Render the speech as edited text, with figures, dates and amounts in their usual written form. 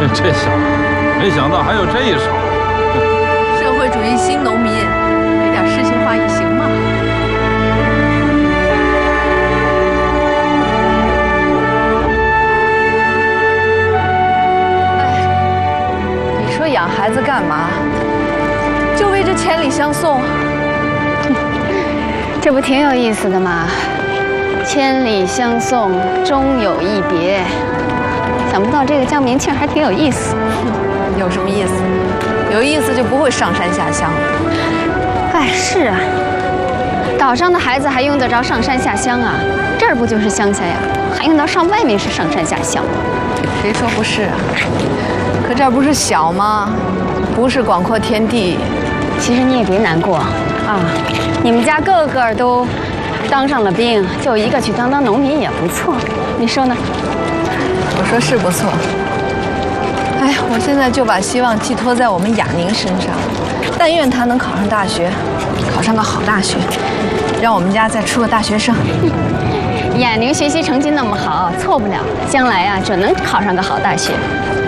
这小子，没想到还有这一手。 社会主义新农民，没点诗情画意行吗？哎，你说养孩子干嘛？就为这千里相送？ 这不挺有意思的吗？千里相送，终有一别。想不到这个叫明庆还挺有意思。 有什么意思？有意思就不会上山下乡了。 哎，是啊，岛上的孩子还用得着上山下乡啊？这儿不就是乡下呀？还用得上外面是上山下乡？ 谁说不是啊？可这儿不是小吗？不是广阔天地。 其实你也别难过啊，你们家个个都当上了兵，就一个去当农民也不错，你说呢？ 我说是不错。哎，我现在就把希望寄托在我们雅宁身上，但愿他能考上大学，考上个好大学，让我们家再出个大学生。 雅宁学习成绩那么好，错不了，将来啊准能考上个好大学。